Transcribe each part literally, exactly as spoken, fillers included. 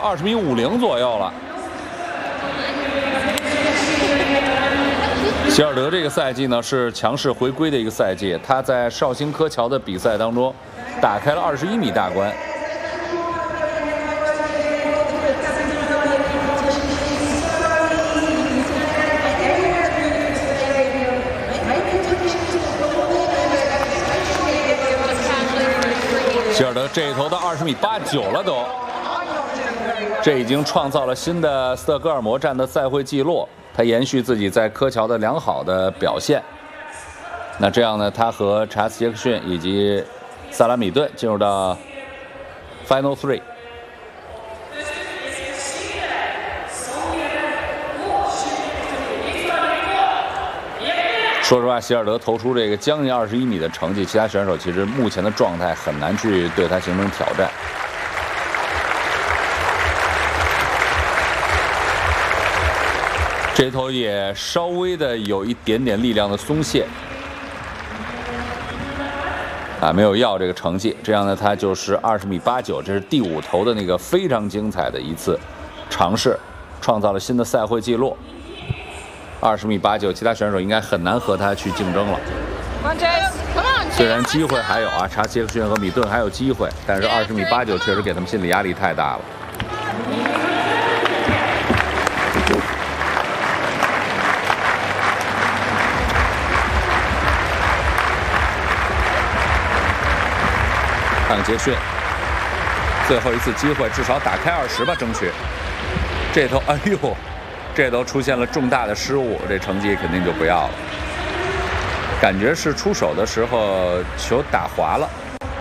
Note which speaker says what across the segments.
Speaker 1: 二十米五零左右了。希尔德这个赛季呢是强势回归的一个赛季，他在绍兴柯桥的比赛当中打开了二十一米大关。 希尔德这一头到二十米八九了都，这已经创造了新的斯德哥尔摩站的赛会纪录。他延续自己在柯桥的良好的表现。那这样呢，他和查斯杰克逊以及萨拉米顿进入到 Final Three。 说实话，希尔德投出这个将近二十一米的成绩，其他选手其实目前的状态很难去对他形成挑战。这头也稍微的有一点点力量的松懈，啊，没有要这个成绩。这样呢，他就是二十米八九，这是第五头的那个非常精彩的一次尝试，创造了新的赛会纪录。 二十米八九，其他选手应该很难和他去竞争了。虽然机会还有啊，查杰克逊和米顿还有机会，但是二十米八九确实给他们心理压力太大了。看杰克逊，最后一次机会，至少打开二十吧，争取。这头，哎呦！ 这都出现了重大的失误，这成绩肯定就不要了。感觉是出手的时候球打滑了。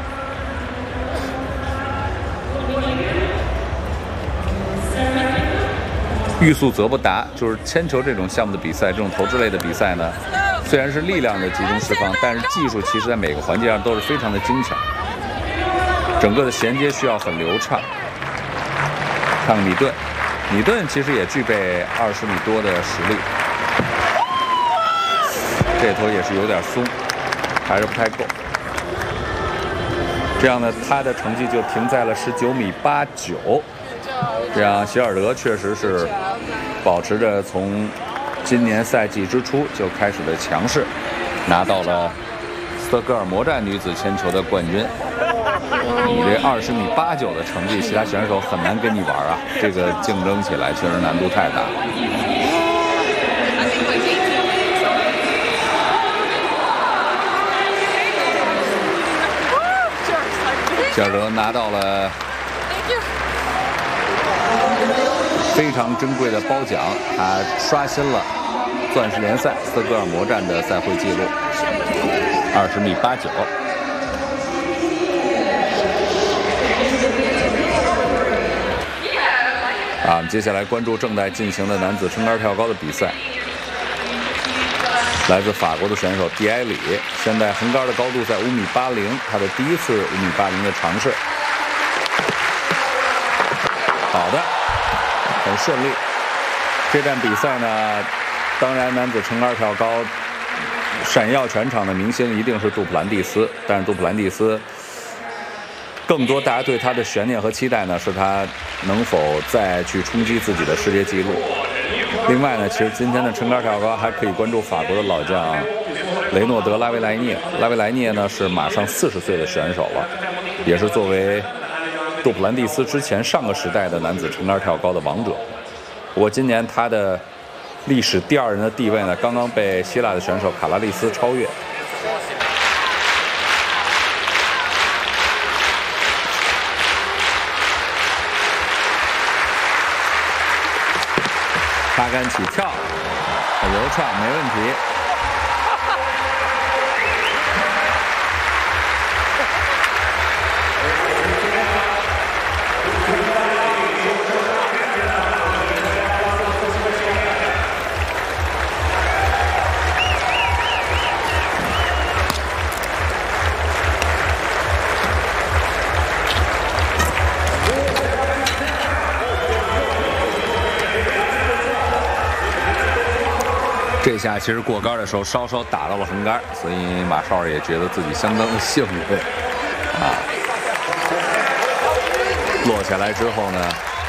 Speaker 1: 欲速则不达，就是铅球这种项目的比赛，这种投掷类的比赛呢，虽然是力量的集中释放，但是技术其实在每个环节上都是非常的精巧，整个的衔接需要很流畅。看看米顿。 米顿其实也具备二十米多的实力，这头也是有点松，还是不太够。这样呢，他的成绩就停在了十九米八九。这样，希尔德确实是保持着从今年赛季之初就开始的强势，拿到了斯德哥尔摩站女子铅球的冠军。 你这二十米八九的成绩，其他选手很难跟你玩啊！这个竞争起来确实难度太大。希尔德拿到了非常珍贵的褒奖，他刷新了钻石联赛斯德哥尔摩站的赛会纪录，二十米八九。 啊，我们接下来关注正在进行的男子撑杆跳高的比赛。来自法国的选手蒂埃里，现在横杆的高度在五米八零，他的第一次五米八零的尝试。好的，很顺利。这站比赛呢，当然男子撑杆跳高闪耀全场的明星一定是杜普兰蒂斯，但是杜普兰蒂斯。 更多大家对他的悬念和期待呢，是他能否再去冲击自己的世界纪录。另外呢，其实今天的撑杆跳高还可以关注法国的老将雷诺德·拉维莱涅。拉维莱涅呢是马上四十岁的选手了，也是作为杜普兰蒂斯之前上个时代的男子撑杆跳高的王者。不过今年他的历史第二人的地位呢，刚刚被希腊的选手卡拉利斯超越。 插杆起跳，很流畅，没问题。这下其实过杆的时候稍稍打到了横杆，所以马少也觉得自己相当的幸运啊。落下来之后呢，